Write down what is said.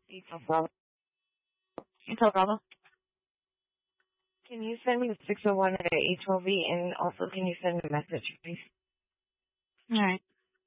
Bravo. Intel Bravo. Can you send me the 601 at A12V, and also can you send a message, please? All right.